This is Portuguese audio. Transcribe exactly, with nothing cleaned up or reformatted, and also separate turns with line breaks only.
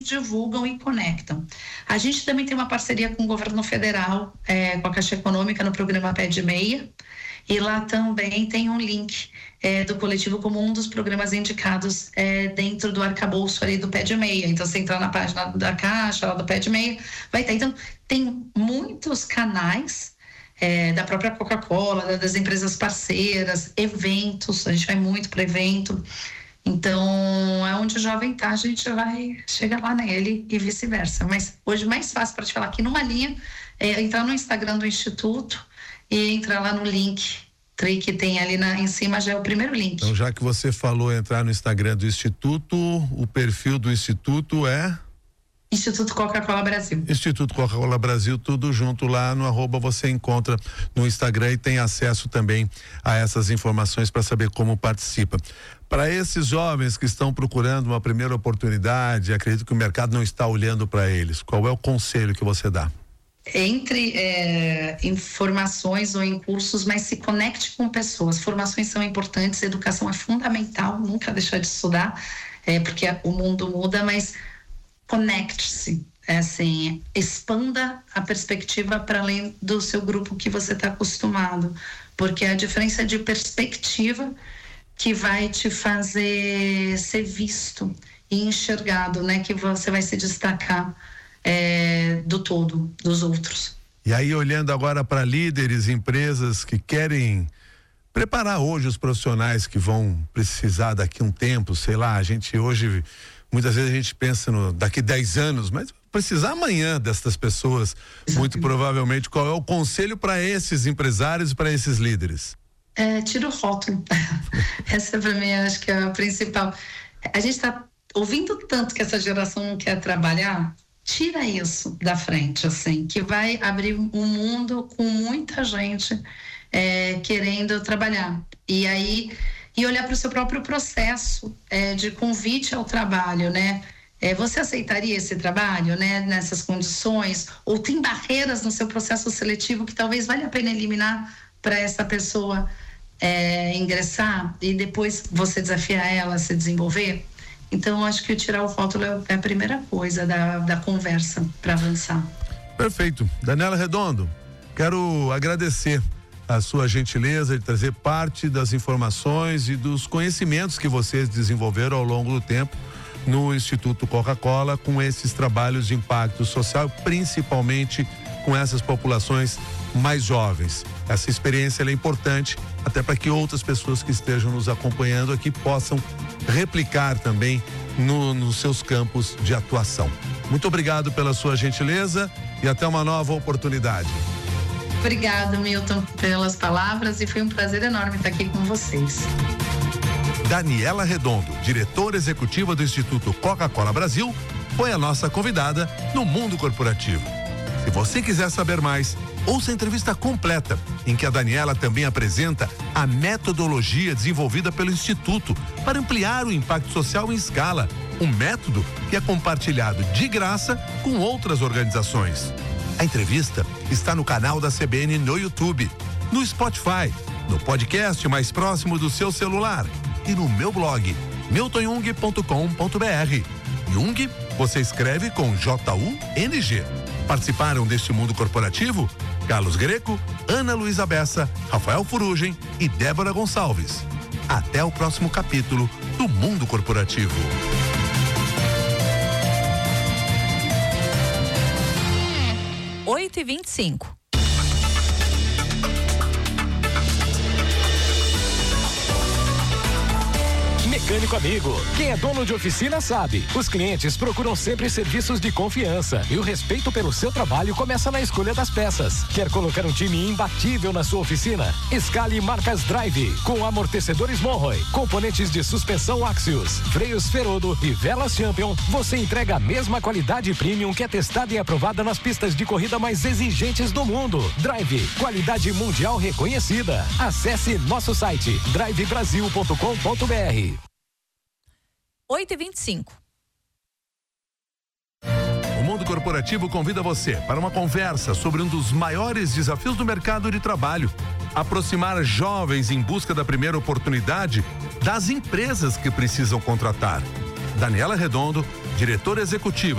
divulgam e conectam. A gente também tem uma parceria com o governo federal, é, com a Caixa Econômica, no programa Pé de Meia, e lá também tem um link é, do coletivo como um dos programas indicados é, dentro do arcabouço ali do Pé de Meia. Então, você entrar na página da Caixa, lá do Pé de Meia, vai ter. Então, tem muitos canais é, da própria Coca-Cola, das empresas parceiras, eventos, a gente vai muito para evento. Então, é onde o jovem tá, a gente vai chegar lá nele e vice-versa. Mas hoje, mais fácil para te falar aqui numa linha, é entrar no Instagram do Instituto e entrar lá no link que tem ali na, em cima, já é o primeiro link.
Então, já que você falou entrar no Instagram do Instituto, o perfil do Instituto é?
Instituto Coca-Cola Brasil.
Instituto Coca-Cola Brasil, tudo junto lá no arroba, você encontra no Instagram e tem acesso também a essas informações para saber como participa. Para esses jovens que estão procurando uma primeira oportunidade, acredito que o mercado não está olhando para eles. Qual é o conselho que você dá?
Entre é, informações ou em cursos, mas se conecte com pessoas. Formações são importantes, educação é fundamental, nunca deixar de estudar, é, porque o mundo muda, mas conecte-se, é assim, expanda a perspectiva para além do seu grupo que você está acostumado, porque a diferença de perspectiva que vai te fazer ser visto e enxergado, né, que você vai se destacar é, do todo, dos outros.
E aí, olhando agora para líderes, empresas que querem preparar hoje os profissionais que vão precisar daqui a um tempo, sei lá, a gente hoje, muitas vezes a gente pensa no daqui dez anos, mas precisar amanhã destas pessoas, exatamente. Muito provavelmente. Qual é o conselho para esses empresários e para esses líderes?
É, tira o rótulo. Essa para mim acho que é a principal. A gente está ouvindo tanto que essa geração não quer trabalhar, tira isso da frente, assim, que vai abrir um mundo com muita gente é, querendo trabalhar. E aí, e olhar para o seu próprio processo é, de convite ao trabalho, né? É, você aceitaria esse trabalho, né, nessas condições? Ou tem barreiras no seu processo seletivo que talvez valha a pena eliminar para essa pessoa é, ingressar e depois você desafiar ela a se desenvolver? Então, acho que tirar o rótulo é a primeira coisa da, da conversa para avançar.
Perfeito. Daniela Redondo, quero agradecer a sua gentileza de trazer parte das informações e dos conhecimentos que vocês desenvolveram ao longo do tempo no Instituto Coca-Cola com esses trabalhos de impacto social, principalmente com essas populações mais jovens. Essa experiência é importante até para que outras pessoas que estejam nos acompanhando aqui possam replicar também no, nos seus campos de atuação. Muito obrigado pela sua gentileza e até uma nova oportunidade.
Obrigado, Milton, pelas palavras, e foi um prazer enorme estar aqui com vocês.
Daniela Redondo, diretora executiva do Instituto Coca-Cola Brasil, foi a nossa convidada no Mundo Corporativo. Se você quiser saber mais, ouça a entrevista completa, em que a Daniela também apresenta a metodologia desenvolvida pelo Instituto para ampliar o impacto social em escala, um método que é compartilhado de graça com outras organizações. A entrevista está no canal da C B N no YouTube, no Spotify, no podcast mais próximo do seu celular e no meu blog, milton jung ponto com ponto b r. Jung, você escreve com J U N G. Participaram deste Mundo Corporativo Carlos Greco, Ana Luísa Bessa, Rafael Furugem e Débora Gonçalves. Até o próximo capítulo do Mundo Corporativo.
oito e vinte e cinco.
Mecânico Amigo. Quem é dono de oficina sabe. Os clientes procuram sempre serviços de confiança e o respeito pelo seu trabalho começa na escolha das peças. Quer colocar um time imbatível na sua oficina? Escale marcas Drive com amortecedores Monroe, componentes de suspensão Axios, freios Ferodo e velas Champion. Você entrega a mesma qualidade premium que é testada e aprovada nas pistas de corrida mais exigentes do mundo. Drive, qualidade mundial reconhecida. Acesse nosso site drive brasil ponto com ponto b r.
oito e vinte e cinco.
O Mundo Corporativo convida você para uma conversa sobre um dos maiores desafios do mercado de trabalho: aproximar jovens em busca da primeira oportunidade das empresas que precisam contratar. Daniela Redondo, diretora executiva